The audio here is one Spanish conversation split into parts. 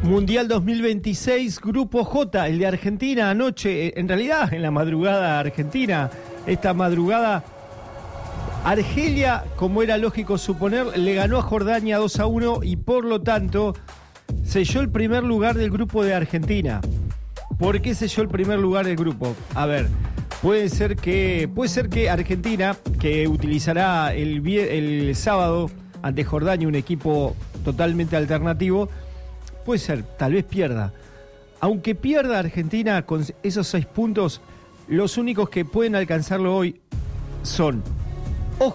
Mundial 2026, Grupo J, el de Argentina anoche, en realidad en la madrugada argentina, esta madrugada Argelia, como era lógico suponer, le ganó a Jordania 2-1 y por lo tanto selló el primer lugar del grupo de Argentina. ¿Por qué selló el primer lugar del grupo? A ver, puede ser que Argentina, que utilizará el sábado ante Jordania un equipo totalmente alternativo, puede ser, tal vez pierda. Aunque pierda Argentina con esos 6 puntos, los únicos que pueden alcanzarlo hoy son o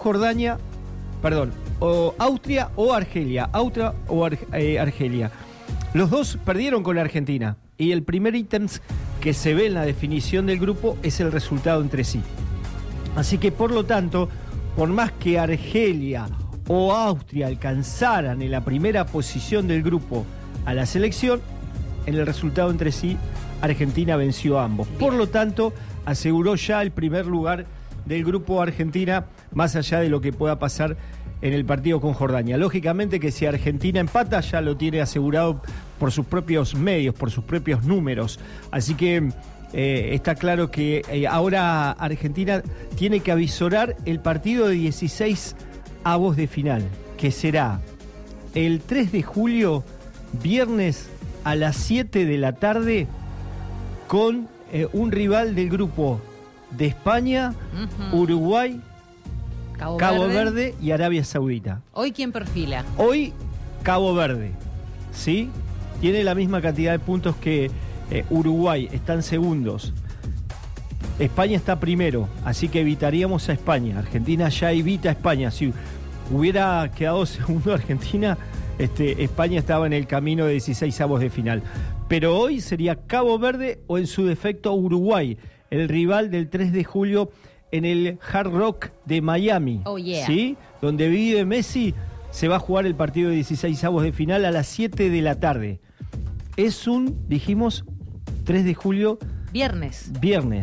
Austria o Argelia. Argelia. Los dos perdieron con Argentina y el primer ítem que se ve en la definición del grupo es el resultado entre sí. Así que por lo tanto, por más que Argelia o Austria alcanzaran en la primera posición del grupo a la selección, en el resultado entre sí, Argentina venció a ambos. Por lo tanto, aseguró ya el primer lugar del grupo Argentina, más allá de lo que pueda pasar en el partido con Jordania. Lógicamente que si Argentina empata, ya lo tiene asegurado por sus propios medios, por sus propios números. Así que está claro que ahora Argentina tiene que avisorar el partido de 16 avos de final, que será el 3 de julio, viernes a las 7 de la tarde, con un rival del grupo de España, Uruguay, Cabo Verde y Arabia Saudita. ¿Hoy quién perfila? Hoy Cabo Verde, ¿sí? Tiene la misma cantidad de puntos que Uruguay, están segundos. España está primero, así que evitaríamos a España. Argentina ya evita a España. Si hubiera quedado segundo Argentina, España estaba en el camino de 16avos de final. Pero hoy sería Cabo Verde o en su defecto Uruguay, el rival del 3 de julio en el Hard Rock de Miami. Oh, yeah. ¿Sí? Donde vive Messi, se va a jugar el partido de 16avos de final a las 7 de la tarde. Es dijimos, 3 de julio. Viernes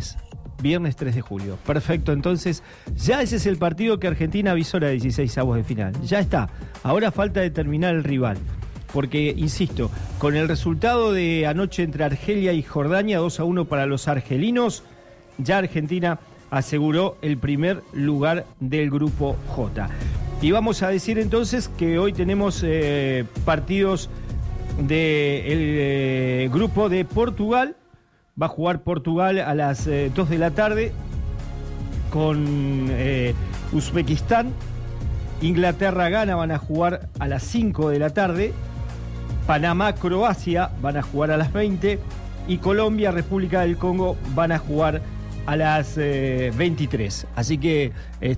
3 de julio. Perfecto, entonces ya ese es el partido que Argentina avisó de 16avos de final. Ya está. Ahora falta determinar el rival. Porque, insisto, con el resultado de anoche entre Argelia y Jordania, 2-1 para los argelinos, ya Argentina aseguró el primer lugar del grupo J. Y vamos a decir entonces que hoy tenemos partidos del grupo de Portugal. Va a jugar Portugal a las 2 de la tarde con Uzbekistán. Inglaterra-Ghana van a jugar a las 5 de la tarde. Panamá-Croacia van a jugar a las 20. Y Colombia-República del Congo van a jugar a las 23. Así que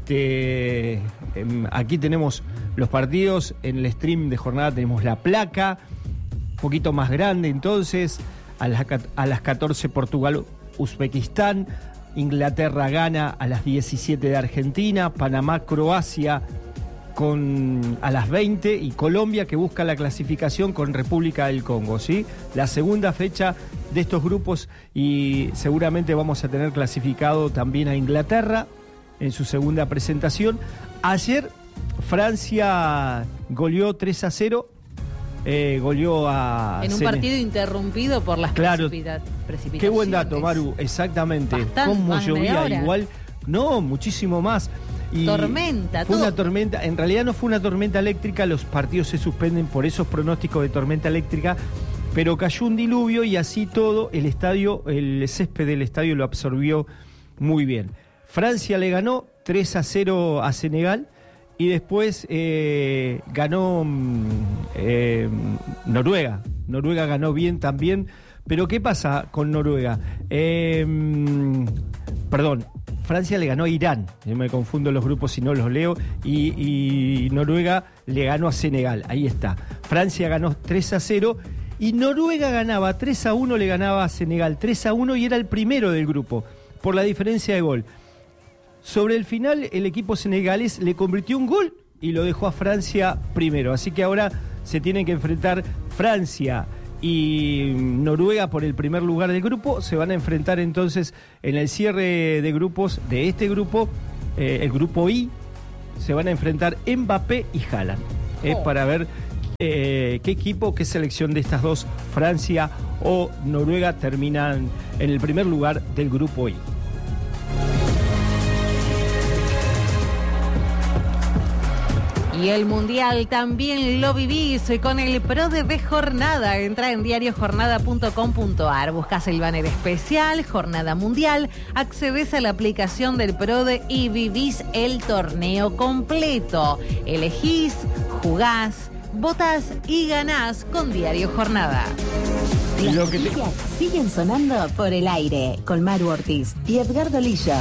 aquí tenemos los partidos. En el stream de jornada tenemos la placa, un poquito más grande entonces. A las 14 Portugal-Uzbekistán, Inglaterra-Ghana a las 17 de Argentina, Panamá-Croacia a las 20 y Colombia que busca la clasificación con República del Congo, ¿sí? La segunda fecha de estos grupos y seguramente vamos a tener clasificado también a Inglaterra en su segunda presentación. Ayer Francia goleó 3-0. Goleó a en un partido interrumpido por las precipitaciones. Qué buen dato, Maru, exactamente. Bastante, cómo llovía igual. No, muchísimo más. Y tormenta, fue una tormenta, en realidad no fue una tormenta eléctrica, los partidos se suspenden por esos pronósticos de tormenta eléctrica, pero cayó un diluvio y así todo el césped del estadio lo absorbió muy bien. Francia le ganó 3-0 a Senegal. Y después ganó Noruega. Noruega ganó bien también. Pero ¿qué pasa con Noruega? Francia le ganó a Irán. Yo me confundo los grupos si no los leo. Y Noruega le ganó a Senegal. Ahí está. Francia ganó 3-0. Y Noruega ganaba 3-1, le ganaba a Senegal 3-1 y era el primero del grupo por la diferencia de gol. Sobre el final, el equipo senegalés le convirtió un gol y lo dejó a Francia primero. Así que ahora se tienen que enfrentar Francia y Noruega por el primer lugar del grupo. Se van a enfrentar entonces en el cierre de grupos de este grupo, el grupo I. Se van a enfrentar Mbappé y Haaland. Para ver qué equipo, qué selección de estas dos, Francia o Noruega, terminan en el primer lugar del grupo I. Y el Mundial también lo vivís con el PRODE de Jornada. Entra en diariojornada.com.ar, buscas el banner especial, Jornada Mundial, accedes a la aplicación del PRODE y vivís el torneo completo. Elegís, jugás, votás y ganás con Diario Jornada. Las noticias siguen sonando por el aire con Maru Ortiz y Edgardo Lillo.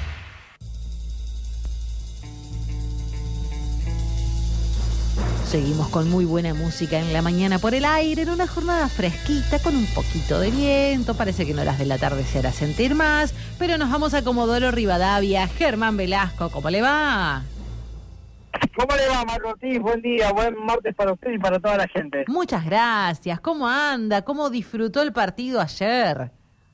Seguimos con muy buena música en la mañana por el aire, en una jornada fresquita con un poquito de viento. Parece que en horas del atardecer a sentir más, pero nos vamos a Comodoro Rivadavia. Germán Velasco, ¿cómo le va? ¿Cómo le va, Maru Ortiz? Buen día, buen martes para usted y para toda la gente. Muchas gracias. ¿Cómo anda? ¿Cómo disfrutó el partido ayer?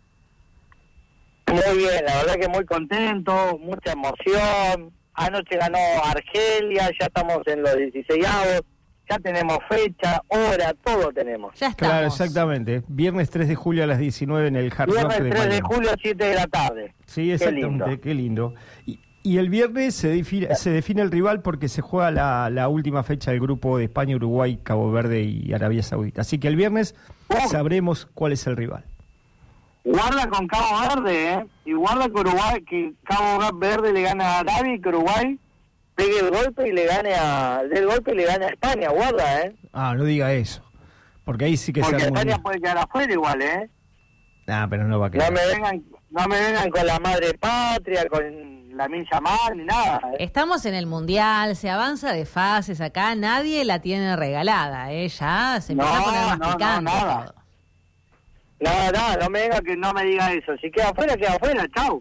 Muy bien, la verdad que muy contento, mucha emoción. Anoche ganó Argelia, ya estamos en los 16avos, ya tenemos fecha, hora, todo tenemos. Ya estamos. Claro, exactamente. Viernes 3 de julio a las 19 en el Hard Rock Viernes de 3 de Miami. julio, 7 de la tarde. Sí, exactamente, qué lindo. Y el viernes se define el rival porque se juega la última fecha del grupo de España, Uruguay, Cabo Verde y Arabia Saudita. Así que el viernes sabremos cuál es el rival. Guarda con Cabo Verde, y guarda que Uruguay, que Cabo Verde le gane a Arabia y que Uruguay pegue el golpe y le gane a España, guarda, Ah, no diga eso, porque ahí sí que porque se arma España puede quedar afuera igual, Ah, pero no va a quedar. No me vengan con la madre patria, con la Mincha Mal, ni nada. Estamos en el Mundial, se avanza de fases acá, nadie la tiene regalada, ya se empieza a poner más picante todo. No me venga que no me diga eso. Si queda afuera, chau.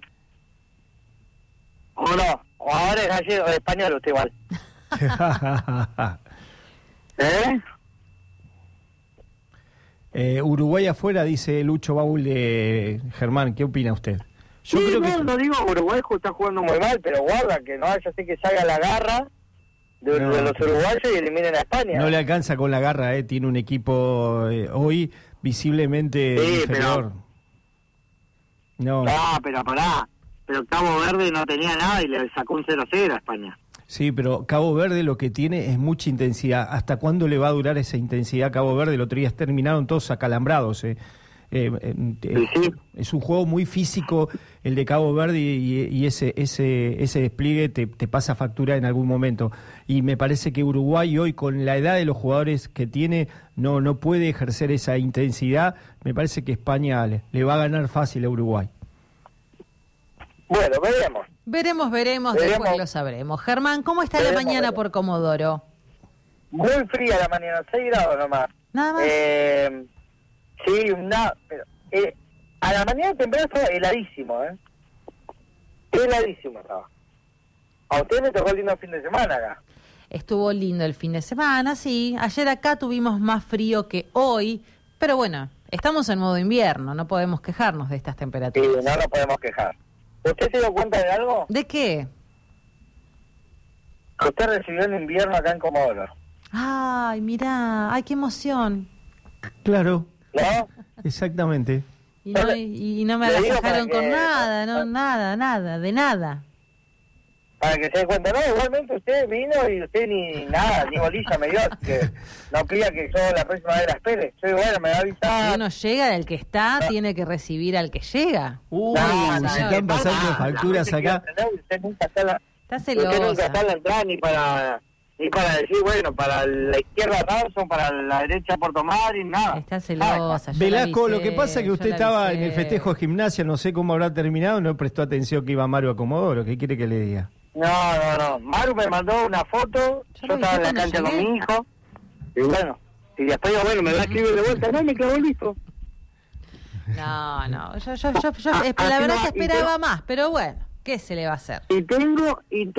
O no, o ahora es gallego, es español usted igual. Uruguay afuera, dice Lucho Baúl de Germán. ¿Qué opina usted? Yo creo que no digo Uruguay está jugando muy mal, pero guarda que no vaya a ser que salga la garra de los uruguayos y eliminen a España. No le alcanza con la garra, tiene un equipo hoy visiblemente inferior. No, pero pará. Pero Cabo Verde no tenía nada y le sacó un 0-0 a España. Sí, pero Cabo Verde lo que tiene es mucha intensidad. ¿Hasta cuándo le va a durar esa intensidad a Cabo Verde? El otro día terminaron todos acalambrados. Sí. Es un juego muy físico el de Cabo Verde y ese despliegue te pasa factura en algún momento. Y me parece que Uruguay hoy, con la edad de los jugadores que tiene, no puede ejercer esa intensidad. Me parece que España le va a ganar fácil a Uruguay. Bueno, Veremos, después lo sabremos. Germán, ¿cómo está la mañana por Comodoro? Muy fría la mañana, 6 grados nomás. ¿Nada más? Sí, pero a la mañana temprano estaba heladísimo, Heladísimo estaba. A usted le tocó el lindo fin de semana acá. Estuvo lindo el fin de semana, sí. Ayer acá tuvimos más frío que hoy, pero bueno, estamos en modo invierno, no podemos quejarnos de estas temperaturas. Sí, no nos podemos quejar. ¿Usted se dio cuenta de algo? ¿De qué? Que usted recibió el invierno acá en Comodoro. Ay, mirá, ay, qué emoción. Claro. ¿No? Exactamente. Y no me agasajaron con nada, de nada. Para que se dé cuenta, no, igualmente usted vino y usted ni bolilla me dio, así que no pida que yo la próxima vez la espere. Yo bueno, me va a avisar. Si uno llega, el que está tiene que recibir al que llega. Se están pasando facturas acá. Usted nunca está está celosa. Usted nunca está en la entrada ni para decir, bueno, para la izquierda Rawson, para la derecha Puerto Madryn, nada. Está celosa. Velasco, lo que pasa es que usted estaba en el festejo de Gimnasia, no sé cómo habrá terminado, no prestó atención que iba Maru a Comodoro. ¿Qué quiere que le diga? No. Maru me mandó una foto, yo estaba en la cancha con mi hijo, y bueno, y después me va a escribir de vuelta, no, me clavó listo. No, yo la verdad que esperaba más, pero bueno, ¿qué se le va a hacer? Y tengo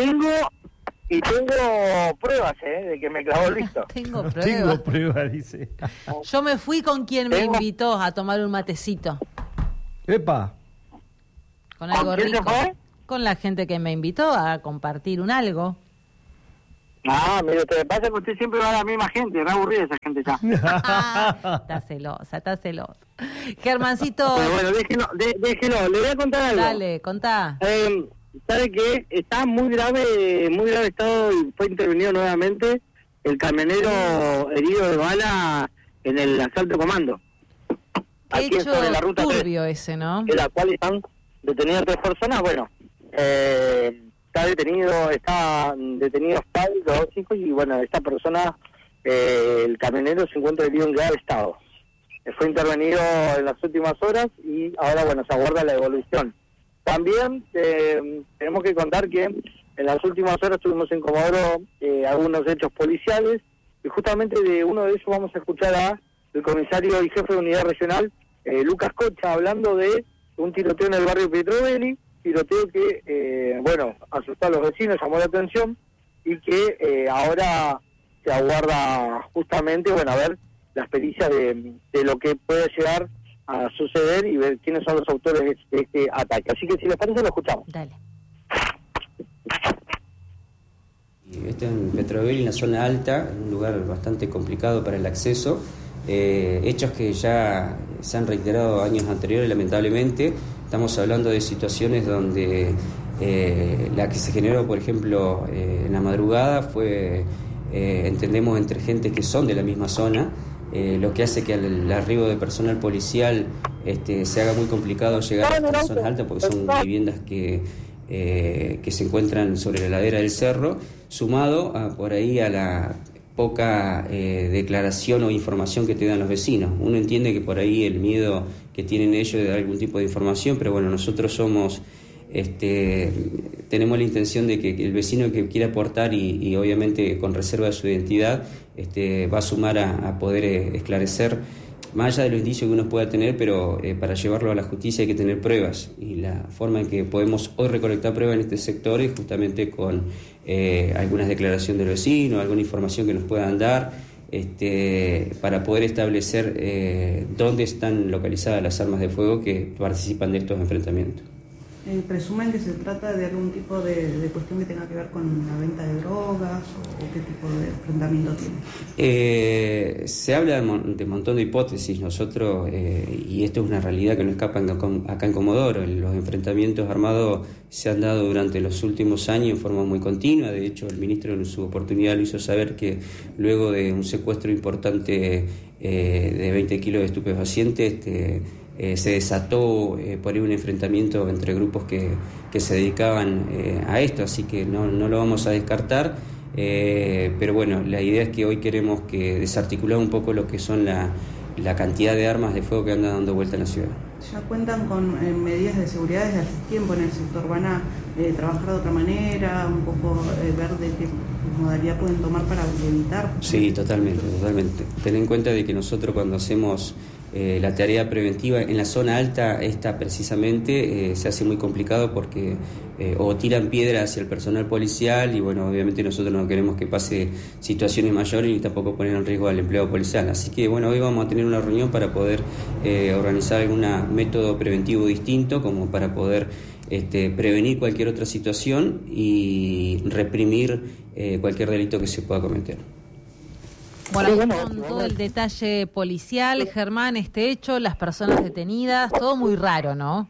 pruebas, de que me clavó listo. Tengo pruebas, dice. Yo me fui con quien me invitó a tomar un matecito. ¡Epa! Con algo rico. ¿Se fue? Con la gente que me invitó a compartir un algo. Mire, usted pasa que usted siempre va a la misma gente, re aburrida esa gente ya. Está celosa. Germancito. Pero bueno, déjelo, le voy a contar algo. Dale, contá. ¿Sabe qué? Está muy grave estado y fue intervenido nuevamente el camionero herido de bala en el asalto comando. Aquí Hecho sobre la ruta turbio 3, ese, ¿no? en la cual están detenidas 3 personas. Bueno, están detenidos padres, 2 hijos, y bueno, esta persona, el camionero, se encuentra herido en grave estado. Fue intervenido en las últimas horas y ahora, bueno, se aguarda la evolución. También tenemos que contar que en las últimas horas tuvimos en Comodoro algunos hechos policiales, y justamente de uno de ellos vamos a escuchar al comisario y jefe de unidad regional, Lucas Cocha, hablando de un tiroteo en el barrio Pietrovelli, tiroteo que, asustó a los vecinos, llamó la atención, y que ahora se aguarda justamente, a ver las pericias de lo que puede llegar a suceder y ver quiénes son los autores de este ataque. Así que si les parece lo escuchamos. Dale. Esto en Pietrovelli, en la zona alta, en un lugar bastante complicado para el acceso. Hechos que ya se han reiterado años anteriores, lamentablemente. Estamos hablando de situaciones donde la que se generó, por ejemplo, en la madrugada fue, entendemos, entre gente que son de la misma zona, lo que hace que al arribo de personal policial se haga muy complicado llegar a estas zonas altas, porque son viviendas que se encuentran sobre la ladera del cerro, sumado por ahí a la poca declaración o información que te dan los vecinos. Uno entiende que por ahí el miedo que tienen ellos de dar algún tipo de información, pero bueno, nosotros somos, tenemos la intención de que el vecino que quiera aportar y obviamente con reserva de su identidad, va a sumar a poder esclarecer, más allá de los indicios que uno pueda tener, pero para llevarlo a la justicia hay que tener pruebas, y la forma en que podemos hoy recolectar pruebas en este sector es justamente con algunas declaraciones del vecino, alguna información que nos puedan dar, para poder establecer dónde están localizadas las armas de fuego que participan de estos enfrentamientos. ¿Presumen que se trata de algún tipo de cuestión que tenga que ver con la venta de drogas o qué tipo de enfrentamiento tiene? Se habla de un montón de hipótesis. Nosotros, y esto es una realidad que no escapa acá en Comodoro, los enfrentamientos armados se han dado durante los últimos años en forma muy continua. De hecho, el ministro en su oportunidad lo hizo saber que luego de un secuestro importante de 20 kilos de estupefacientes, se desató por ahí un enfrentamiento entre grupos que se dedicaban a esto, así que no lo vamos a descartar, pero bueno, la idea es que hoy queremos que desarticular un poco lo que son la cantidad de armas de fuego que andan dando vuelta en la ciudad. ¿Ya cuentan con medidas de seguridad desde hace tiempo en el sector? ¿Van a trabajar de otra manera, un poco ver de qué modalidad pueden tomar para evitar? Sí, totalmente. Ten en cuenta de que nosotros cuando hacemos la tarea preventiva en la zona alta, esta precisamente se hace muy complicado porque o tiran piedras hacia el personal policial y bueno, obviamente nosotros no queremos que pase situaciones mayores ni tampoco poner en riesgo al empleado policial. Así que bueno, hoy vamos a tener una reunión para poder organizar algún método preventivo distinto como para poder prevenir cualquier otra situación y reprimir cualquier delito que se pueda cometer. Bueno, con todo el detalle policial, Germán, este hecho, las personas detenidas, todo muy raro, ¿no?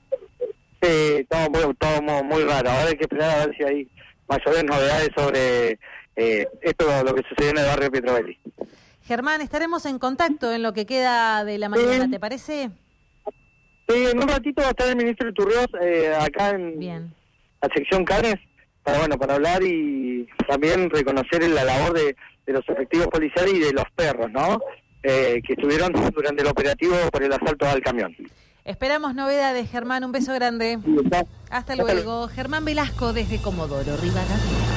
Sí, todo muy raro. Ahora hay que esperar a ver si hay mayores novedades sobre esto, lo que sucedió en el barrio Pietrovelli. Germán, estaremos en contacto en lo que queda de la mañana, ¿te parece? Sí, en un ratito va a estar el ministro Iturrioz acá en la sección Canes para hablar y también reconocer la labor de los efectivos policiales y de los perros, ¿no? Que estuvieron durante el operativo por el asalto al camión. Esperamos novedades, Germán. Un beso grande. Hasta luego. Germán Velasco desde Comodoro Rivadavia.